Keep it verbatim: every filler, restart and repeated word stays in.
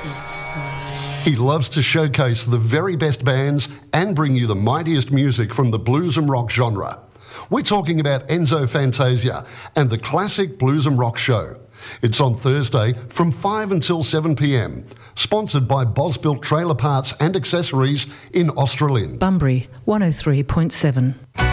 He loves to showcase the very best bands and bring you the mightiest music from the blues and rock genre. We're talking about Enzo Fantasia and the classic Blues and Rock Show. It's on Thursday from five until seven p m, sponsored by Bosbuilt Trailer Parts and Accessories in Australind. Bunbury, one oh three point seven.